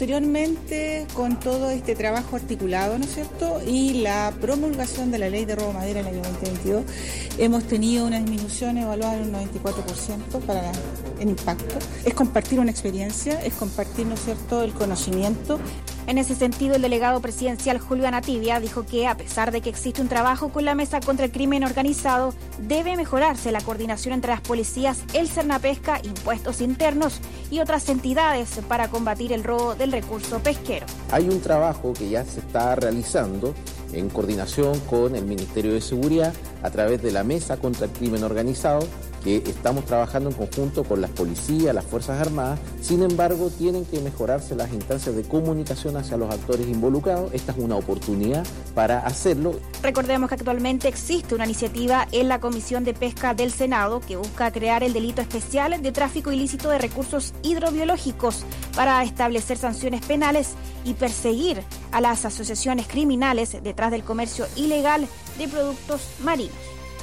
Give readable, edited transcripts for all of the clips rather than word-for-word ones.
posteriormente, con todo este trabajo articulado, ¿no es cierto?, y la promulgación de la ley de robo de madera en el año 2022, hemos tenido una disminución evaluada en un 94% para el impacto. Es compartir una experiencia, es compartir, ¿no es cierto?, el conocimiento. En ese sentido, el delegado presidencial Julio Anativia dijo que, a pesar de que existe un trabajo con la Mesa contra el Crimen Organizado, debe mejorarse la coordinación entre las policías, el Sernapesca, Impuestos Internos y otras entidades para combatir el robo del recurso pesquero. Hay un trabajo que ya se está realizando en coordinación con el Ministerio de Seguridad a través de la Mesa contra el Crimen Organizado, que estamos trabajando en conjunto con las policías, las Fuerzas Armadas. Sin embargo, tienen que mejorarse las instancias de comunicación hacia los actores involucrados. Esta es una oportunidad para hacerlo. Recordemos que actualmente existe una iniciativa en la Comisión de Pesca del Senado que busca crear el delito especial de tráfico ilícito de recursos hidrobiológicos para establecer sanciones penales y perseguir a las asociaciones criminales detrás del comercio ilegal de productos marinos.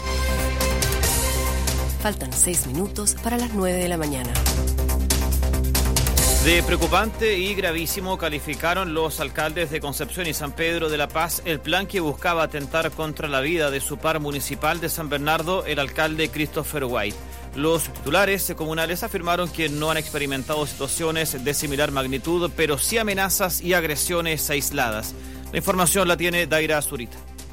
Faltan 6 minutos para las 9 de la mañana. De preocupante y gravísimo calificaron los alcaldes de Concepción y San Pedro de la Paz el plan que buscaba atentar contra la vida de su par municipal de San Bernardo, el alcalde Christopher White. Los titulares comunales afirmaron que no han experimentado situaciones de similar magnitud, pero sí amenazas y agresiones aisladas. La información la tiene Daira Zurita.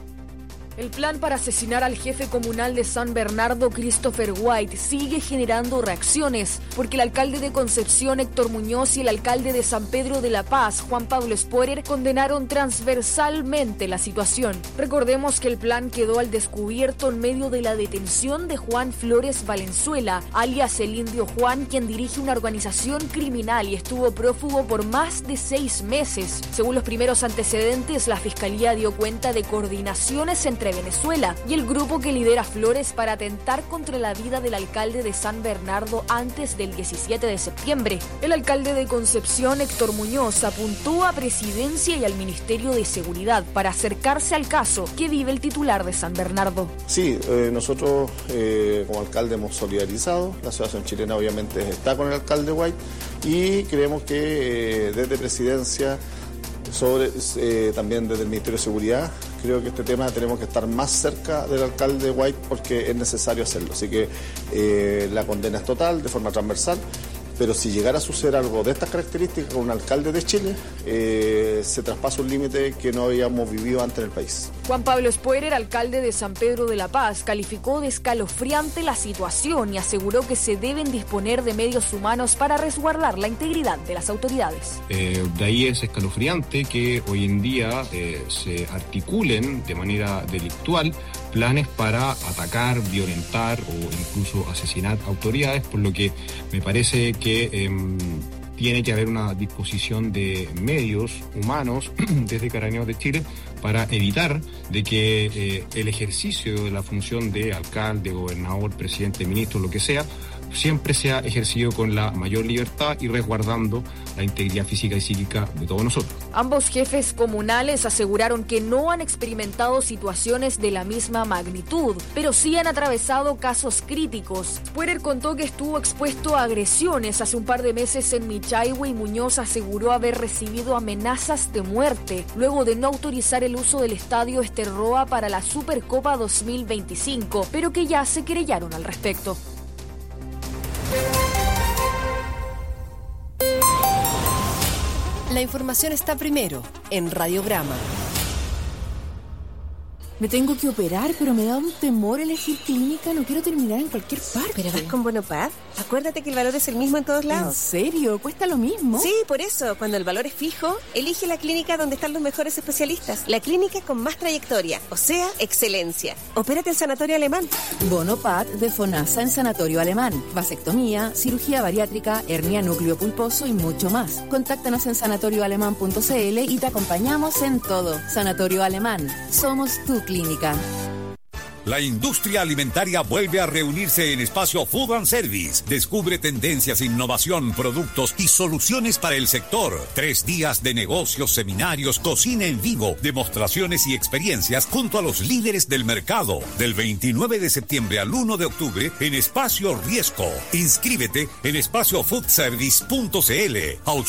El plan para asesinar al jefe comunal de San Bernardo, Christopher White, sigue generando reacciones, porque el alcalde de Concepción, Héctor Muñoz, y el alcalde de San Pedro de la Paz, Juan Pablo Sporer, condenaron transversalmente la situación. Recordemos que el plan quedó al descubierto en medio de la detención de Juan Flores Valenzuela, alias el Indio Juan, quien dirige una organización criminal y estuvo prófugo por más de 6 meses. Según los primeros antecedentes, la Fiscalía dio cuenta de coordinaciones entre Venezuela y el grupo que lidera Flores para atentar contra la vida del alcalde de San Bernardo antes del 17 de septiembre. El alcalde de Concepción, Héctor Muñoz, apuntó a Presidencia y al Ministerio de Seguridad para acercarse al caso que vive el titular de San Bernardo. Sí, nosotros como alcalde hemos solidarizado, la asociación chilena obviamente está con el alcalde White y creemos que desde Presidencia, también desde el Ministerio de Seguridad, creo que este tema tenemos que estar más cerca del alcalde White porque es necesario hacerlo. Así que la condena es total, de forma transversal, pero si llegara a suceder algo de estas características con un alcalde de Chile, se traspasa un límite que no habíamos vivido antes en el país. Juan Pablo Sporer, alcalde de San Pedro de la Paz, calificó de escalofriante la situación y aseguró que se deben disponer de medios humanos para resguardar la integridad de las autoridades. De ahí es escalofriante que hoy en día se articulen de manera delictual planes para atacar, violentar o incluso asesinar autoridades, por lo que me parece que tiene que haber una disposición de medios humanos desde Carabineros de Chile para evitar de que el ejercicio de la función de alcalde, gobernador, presidente, ministro, lo que sea, siempre sea ejercido con la mayor libertad y resguardando la integridad física y psíquica de todos nosotros. Ambos jefes comunales aseguraron que no han experimentado situaciones de la misma magnitud, pero sí han atravesado casos críticos. Sporer contó que estuvo expuesto a agresiones hace un par de meses en Michahue y Muñoz aseguró haber recibido amenazas de muerte luego de no autorizar el uso del estadio Esterroa para la Supercopa 2025, pero que ya se querellaron al respecto. La información está primero en Radiograma. Me tengo que operar, pero me da un temor elegir clínica. No quiero terminar en cualquier parte. ¿Pero vas con Bonopaz? Acuérdate que el valor es el mismo en todos lados. ¿En serio? ¿Cuesta lo mismo? Sí, por eso. Cuando el valor es fijo, elige la clínica donde están los mejores especialistas. La clínica con más trayectoria, o sea, excelencia. Opérate en Sanatorio Alemán. Bonopaz de FONASA en Sanatorio Alemán. Vasectomía, cirugía bariátrica, hernia núcleo pulposo y mucho más. Contáctanos en sanatorioalemán.cl y te acompañamos en todo. Sanatorio Alemán. Somos tu clínica. La industria alimentaria vuelve a reunirse en Espacio Food and Service. Descubre tendencias, innovación, productos y soluciones para el sector. 3 días de negocios, seminarios, cocina en vivo, demostraciones y experiencias junto a los líderes del mercado. Del 29 de septiembre al 1 de octubre en Espacio Riesco. Inscríbete en espaciofoodservice.cl.